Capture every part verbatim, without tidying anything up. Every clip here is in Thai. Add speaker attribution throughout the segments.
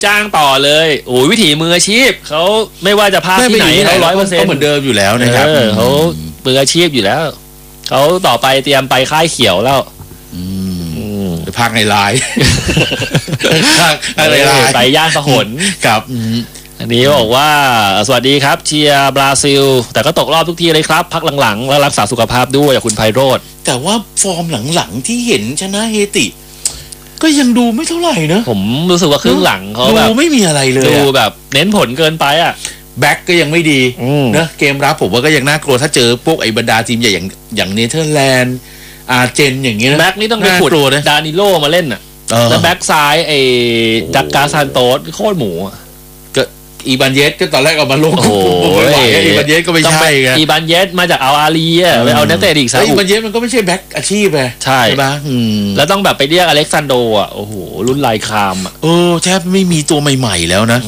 Speaker 1: จ้างต่อเลยโอ้ยวิถีมืออาชีพเขาไม่ว่าจะภาคที่ไหนเขาร้อยเปอร์เซ็นต์
Speaker 2: ก็เหมือนเดิมอยู่แล้วนะครับ
Speaker 1: เขามืออาชีพอยู่แล้วเขาต่อไปเตรียมไปค่ายเขียวแล้ว
Speaker 2: ไปภาคในไลน์ภาคในไลน์
Speaker 1: ไปย่านสหน
Speaker 2: กับ
Speaker 1: อันนี้บอกว่าสวัสดีครับเชียร์บราซิลแต่ก็ตกรอบทุกทีเลยครับพักหลังๆแล้วรักษาสุขภาพด้วยจากคุณไพโรจน์
Speaker 2: แต่ว่าฟอร์มหลังๆที่เห็นชนะเฮติก็ยังดูไม่เท่าไหร่นะ
Speaker 1: ผมรู้สึกว่าครึ่งหลังเขาแบบ
Speaker 2: ดูไม่มีอะไรเลย
Speaker 1: ดูแบบเน้นผลเกินไปอ่ะ
Speaker 2: แบ็กก็ยังไม่ดีนะเกมรับผมว่าก็ยังน่ากลัวถ้าเจอพวกไอ้บรรดาทีมใหญ่อย่างอย่างเนเธอร์แลนด์อาร์เจนอย่างเงี้ย
Speaker 1: แบ็กนี่ต้องไปขุดดานิโลมาเล่นอ่ะแล้วแบ็กซ้ายไอ้ดักกาซานโตสโคตรหมู
Speaker 2: ก็อีบานเยสก็ตอนแรกเอามาลงโอ้ยอีบานเยสก็ไม่ใช่ไง
Speaker 1: อีบานเยสมาจากเอาอาลีอ่ะไปเอานักเตะอีกซะ
Speaker 2: อีบานเยสมันก็ไม่ใช่แบ็กอาชีพไง
Speaker 1: ใช่
Speaker 2: ป่ะ
Speaker 1: แล้วต้องแบบไปเรียกอเล็กซานโดอ่ะโอ้โหรุ่นลายคามอ่ะ
Speaker 2: โอ้แทบไม่มีตัวใหม่ๆแล้วนะ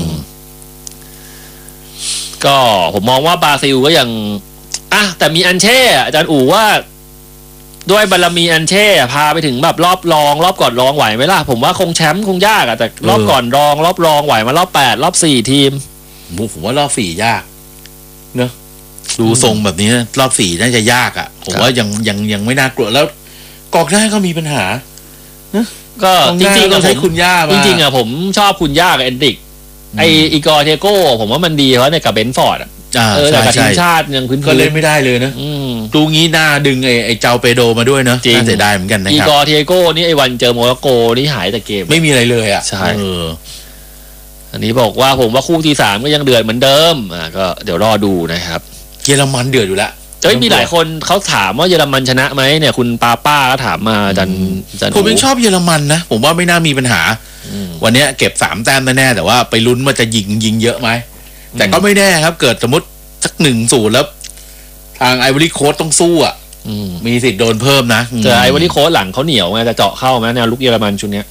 Speaker 1: ก็ผมมองว่าบราซิลก็ยังอ่ะแต่มีอันเช่อาจารย์อู๋ว่าด้วยบารมีอันเช่พาไปถึงแบบรอบรองรอบก่อนรองไหวไหมล่ะผมว่าคงแชมป์คงยากอะแต่รอบก่อนรองรอบรองไหวมารอบแปดรอบสี่ทีม
Speaker 2: ผมว่ารอบสี่ยากเนอะดูทรงแบบนี้รอบสี่น่าจะยากอะผมว่ายังยังยังไม่น่ากลัวแล้วกองหน้าก็มีปัญหานะ
Speaker 1: ก็จริงๆ
Speaker 2: ก็ใช้คุณย่า
Speaker 1: จริงๆอะผมชอบคุณย่ากับเอนดิกไออีกอร์เทโก้ผมว่ามันดีเพราะในกับเบนฟอร์ดอะเออแต่กับทีมชาติยังพื้น
Speaker 2: ก็เล่นไม่ได้เลยนะดูงี้หน้าดึงไอ้ไอ้เจ้าเปโดมาด้วยเนาะน่าเสียดายเหมือนกันนะครับ
Speaker 1: อีกอร์เทโก้นี่ไอ้วันเจอโมร็อกโกนี่หายแต่เกม
Speaker 2: ไม่มีอะไรเลยอ่ะ
Speaker 1: ใช่อันนี้บอกว่าผมว่าคู่ที่สามก็ยังเดือดเหมือนเดิมอ่าก็เดี๋ยวรอดูนะครับ
Speaker 2: เยอรมันเดือดอยู่แล้ว
Speaker 1: เฮ้ยมีหลายคนเขาถามว่าเยอรมันชนะไหมเนี่ยคุณป้าป้าก็ถามมาจันจัน
Speaker 2: ผมยังชอบเยอรมันนะผมว่าไม่น่ามีปัญหาวันนี้เก็บสามแต้มแน่ๆแต่ว่าไปลุ้นว่าจะยิงยิงเยอะไหมแต่ก็ไม่แน่ครับเกิดสมมติสักหนึ่งศูนย์แล้วทางไอวอรี่โค้ชต้องสู้อ่ะมีสิทธิ์โดนเพิ่มนะ
Speaker 1: แต่ไอวอรี่โค้ชหลังเขาเหนียวไงจะเจาะเข้าไหมแนวลุกเยอรมันชุดนี้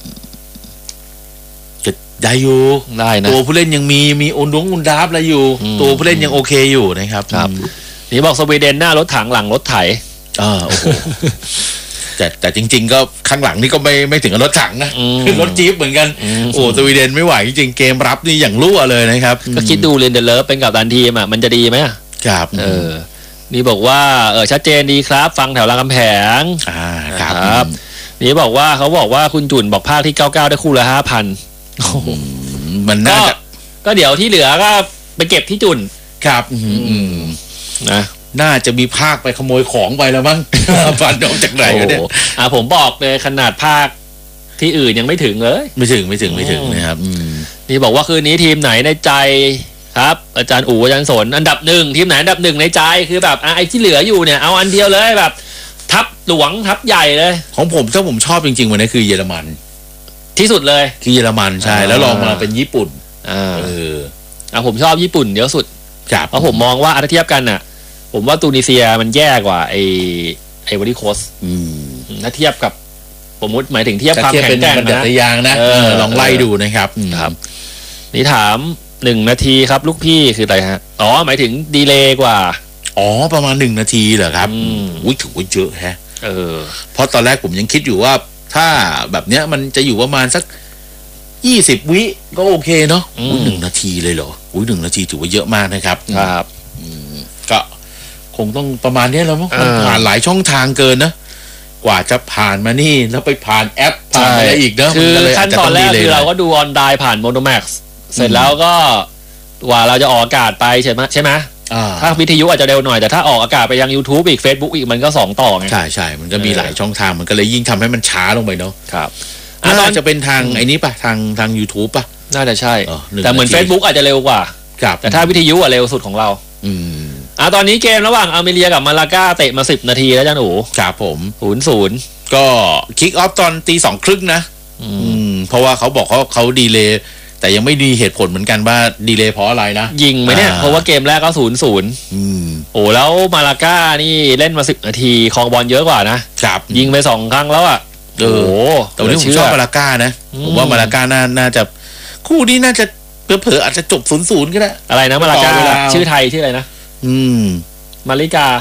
Speaker 2: จะได้อยู่
Speaker 1: ได้นะ
Speaker 2: ตัวผู้เล่นยังมีมีอุนดงอุนดาฟอะไรอยู่ตัวผู้เล่นยังโอเคอยู่นะครับ
Speaker 1: ครับนี่บอกสวีเดนหน้ารถถังหลังรถไถ
Speaker 2: อ่าโอ้โหแต่แต่จริงๆก็ข้างหลังนี่ก็ไม่ไม่ถึงกับรถถังนะคือรถจี๊ปเหมือนกันโอ้สวีเดนไม่ไหวจริงๆเกมรับนี่อย่างรั่วเลยนะครับ
Speaker 1: ก็คิดดูเรนเดอร์เลิฟเป็นกัปตันทีมอ่ะมันจะดีไหม
Speaker 2: ครับ
Speaker 1: เออนี่บอกว่าเออชัดเจนดีครับฟังแถวรามคำแหง
Speaker 2: อ่าครับ
Speaker 1: นี่บอกว่าเขาบอกว่าคุณจุนบอกภาคที่เก้าเก้าได้คู่ละห้าพัน
Speaker 2: มันน่าจะ
Speaker 1: ก็เดี๋ยวที่เหลือก็ไปเก็บที่จุน
Speaker 2: ครับ
Speaker 1: นะ
Speaker 2: น่าจะมีภาคไปขโมยของไปแล้วมั้งฟันออกจากไหนเนี่ย
Speaker 1: อ่าผมบอกเลยขนาดภาคที่อื่นยังไม่ถึงเลย
Speaker 2: ไม่ถึงไม่ถึงไม่ถึงนะครับ
Speaker 1: นี่บอกว่าคืนนี้ทีมไหนในใจครับอาจารย์อู๋อาจารย์สนอันดับหนึ่งทีมไหนอันดับหนึ่งในใจคือแบบไอ้ที่เหลืออยู่เนี่ยเอาอันเดียวเลยแบบทับหลวงทับใหญ่เลย
Speaker 2: ของผมถ้าผมชอบจริงๆวันนี้คือเยอรมัน
Speaker 1: ที่สุดเลย
Speaker 2: คือเยอรมันใช่แล้วลองมาเป็นญี่ปุ่น
Speaker 1: อ่าเอออ่ะผมชอบญี่ปุ่นเยอะสุดเพราะผมมองว่าถ้าเทียบกันอ่ะผมว่าตูนิเซียมันแย่กว่าไอไอวอริโคสถ้าเทียบกับผมมุดหมายถึงเทียบความแข็งแกร่งนะ
Speaker 2: ยางนะลองไล่ดูนะครับ
Speaker 1: ครับนี่ถามหนึ่งนาทีครับลูกพี่คืออะไรฮะอ๋อหมายถึงดีเลย์กว่า
Speaker 2: อ๋อประมาณหนึ่งนาทีเหรอครับอุ้ยถือว่าเยอะแฮะ
Speaker 1: เออ
Speaker 2: เพราะตอนแรกผมยังคิดอยู่ว่าถ้าแบบเนี้ยมันจะอยู่ประมาณสักยี่สิบวิก็โอเคเนาะอุ้ยหนึ่งนาทีเลยเหรออุ้ยหนึ่งนาทีถือว่าเยอะมากนะครับ
Speaker 1: ครับ
Speaker 2: ก็คงต้องประมาณนี้แล้วมั้งมันผ่านหลายช่องทางเกินนะกว่าจะผ่านมานี่แล้วไปผ่านแอปผ่านอะไรอีกเนาะ
Speaker 1: คือขั้นตอนแรกคือเราก็ดูออนไลน์ผ่านโมโนแม็กซ์เสร็จแล้วก็กว่าเราจะออกอากาศไปใช่ไหมใช่ไหมถ้าวิทยุอาจจะเร็วหน่อยแต่ถ้าออกอากาศไปยัง YouTube อีก Facebook อีกมันก็สองต่อไง
Speaker 2: ใช่ใช่มันก็มีหลายช่องทางมันก็เลยยิ่งทำให้มันช้าลงไปเนาะ
Speaker 1: ครับ
Speaker 2: น่าจะเป็นทางไอ้นี้ป่ะทางทาง YouTube ป่ะ
Speaker 1: น่าจะใช่แต่เหมือน Facebook อาจจะเร็วกว่าแต่ถ้าวิทยุอ่ะเร็วสุดของเรา
Speaker 2: อืม
Speaker 1: อ่ะตอนนี้เกมระหว่างอเมริกากับมาลาก้าเตะมาสิบนาทีแล้วจ้าหนู
Speaker 2: ครับผม
Speaker 1: ศูนย์ศูนย์
Speaker 2: ก็คิกออฟตอนตีสองครึ่งนะอืมเพราะว่าเขาบอกเขาเขาดีเลย์แต่ยังไม่ดีเหตุผลเหมือนกันว่าดีเลย์เพราะอะไรนะ
Speaker 1: ยิงไหมเนี่ยเพราะว่าเกมแรกก็ศูนย์ศูนย์โอ้แล้วมาลาก้านี่เล่นมาสิบนาทีครองบอลเยอะกว่านะครับยิงไปสองครั้งแล้วอ่ะ
Speaker 2: โอ้แต่วันนี้ผมชอบมาลาก้านะผมว่ามาลาก้าน่าน่าจะคู่นี้น่าจะเผลอๆอาจจะจบศูนย์ศูนย์ก็ได้
Speaker 1: อะไรนะมาลาก้าชื่อไทยชื่ออะไรนะ
Speaker 2: อืม
Speaker 1: มาริกา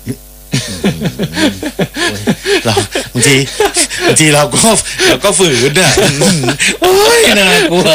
Speaker 2: เราบางทีบางทีเราก็เราก็ฝืนอ่ะโอ้ยน่ากลัว